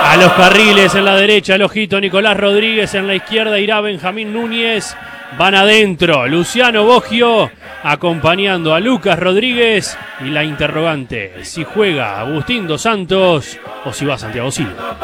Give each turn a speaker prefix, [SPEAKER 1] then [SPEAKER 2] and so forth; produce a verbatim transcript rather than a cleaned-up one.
[SPEAKER 1] A los carriles en la derecha, el ojito Nicolás Rodríguez, en la izquierda irá Benjamín Núñez. Van adentro Luciano Boggio acompañando a Lucas Rodríguez. Y la interrogante, si juega Agustín Dos Santos o si va Santiago Silva.